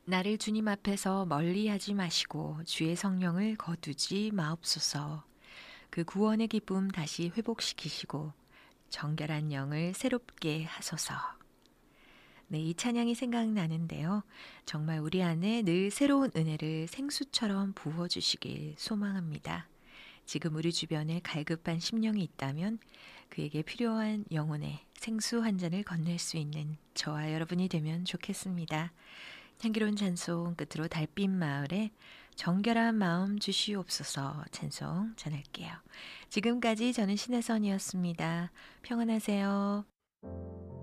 나를 주님 앞에서 멀리하지 마시고 주의 성령을 거두지 마옵소서. 그 구원의 기쁨 다시 회복시키시고 정결한 영을 새롭게 하소서. 네, 이 찬양이 생각나는데요. 정말 우리 안에 늘 새로운 은혜를 생수처럼 부어주시길 소망합니다. 지금 우리 주변에 갈급한 심령이 있다면 그에게 필요한 영혼의 생수 한 잔을 건넬 수 있는 저와 여러분이 되면 좋겠습니다. 향기로운 찬송 끝으로 달빛 마을에 정결한 마음 주시옵소서 찬송 전할게요. 지금까지 저는 신혜선이었습니다. 평안하세요.